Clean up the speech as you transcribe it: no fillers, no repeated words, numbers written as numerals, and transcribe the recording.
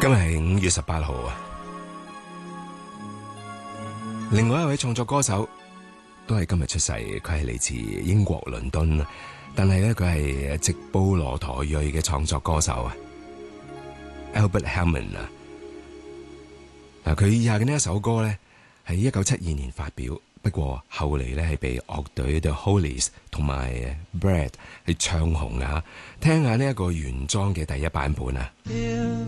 今日係5月18號啊！另外一位創作歌手都係今日出世，佢係嚟自英國倫敦，但係咧佢係直布羅陀裔嘅創作歌手啊 ，Albert Hammond 啊。嗱，佢以下嘅呢一首歌咧係1972年發表，不過後嚟咧係被樂隊 The Hollies 同埋 Brad 係唱紅啊！聽下呢一個原裝嘅第一版本啊！